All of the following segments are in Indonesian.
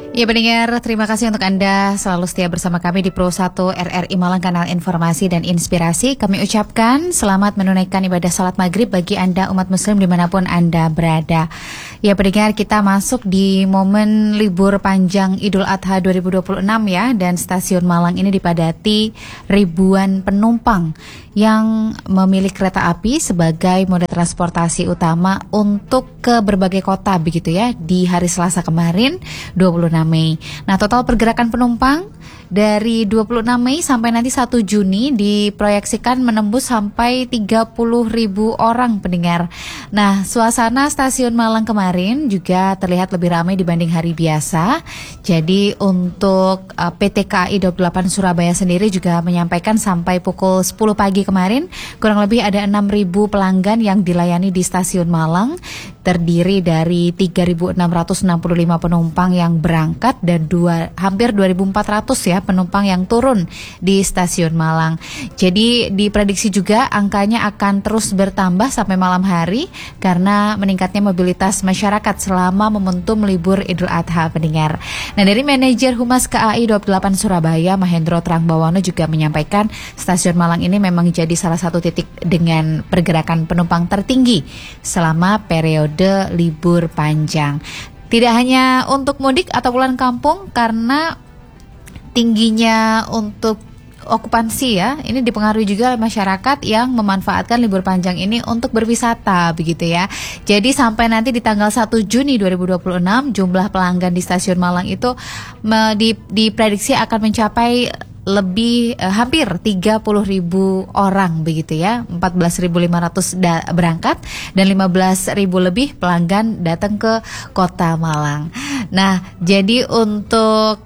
Ya pendengar, terima kasih untuk Anda selalu setia bersama kami di Pro 1 RRI Malang, kanal informasi dan inspirasi. Kami ucapkan selamat menunaikan ibadah salat maghrib bagi Anda umat muslim dimanapun Anda berada. Ya pendengar, kita masuk di momen libur panjang Idul Adha 2026 ya, dan stasiun Malang ini dipadati ribuan penumpang yang memilih kereta api sebagai moda transportasi utama untuk ke berbagai kota begitu ya di hari Selasa kemarin 26 Mei. Nah, total pergerakan penumpang dari 26 Mei sampai nanti 1 Juni diproyeksikan menembus sampai 30.000 orang pendengar. Nah, suasana stasiun Malang kemarin juga terlihat lebih ramai dibanding hari biasa. Jadi untuk PT KAI 28 Surabaya sendiri juga menyampaikan sampai pukul 10 pagi kemarin kurang lebih ada 6.000 pelanggan yang dilayani di stasiun Malang, terdiri dari 3.665 penumpang yang berangkat dan hampir 2.400 ya penumpang yang turun di stasiun Malang. Jadi diprediksi juga angkanya akan terus bertambah sampai malam hari karena meningkatnya mobilitas masyarakat selama momentum libur Idul Adha pendengar. Nah, dari manajer Humas KAI 28 Surabaya Mahendro Trangbawono juga menyampaikan stasiun Malang ini memang jadi salah satu titik dengan pergerakan penumpang tertinggi selama periode libur panjang. Tidak hanya untuk mudik atau pulang kampung, karena tingginya untuk okupansi ya, ini dipengaruhi juga oleh masyarakat yang memanfaatkan libur panjang ini untuk berwisata begitu ya. Jadi sampai nanti di tanggal 1 Juni 2026 jumlah pelanggan di stasiun Malang itu diprediksi akan mencapai hampir 30.000 orang begitu ya. 14.500 berangkat dan 15.000 lebih pelanggan datang ke Kota Malang. Nah, jadi untuk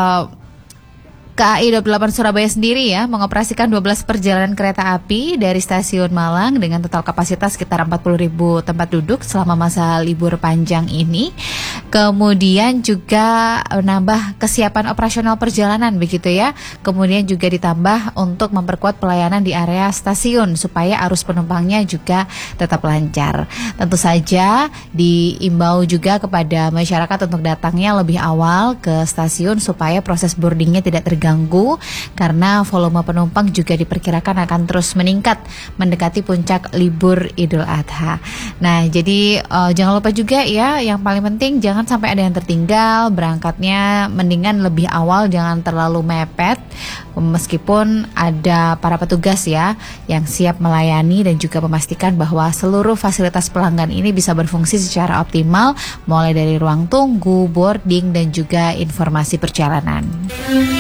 KAI 28 Surabaya sendiri ya mengoperasikan 12 perjalanan kereta api dari stasiun Malang dengan total kapasitas sekitar 40.000 tempat duduk selama masa libur panjang ini. Kemudian juga menambah kesiapan operasional perjalanan begitu ya. Kemudian juga ditambah untuk memperkuat pelayanan di area stasiun supaya arus penumpangnya juga tetap lancar. Tentu saja diimbau juga kepada masyarakat untuk datangnya lebih awal ke stasiun supaya proses boardingnya tidak terganggu karena volume penumpang juga diperkirakan akan terus meningkat mendekati puncak libur Idul Adha. Nah, jadi jangan lupa juga ya, yang paling penting jangan sampai ada yang tertinggal berangkatnya, mendingan lebih awal, jangan terlalu mepet meskipun ada para petugas ya yang siap melayani dan juga memastikan bahwa seluruh fasilitas pelanggan ini bisa berfungsi secara optimal mulai dari ruang tunggu, boarding dan juga informasi perjalanan.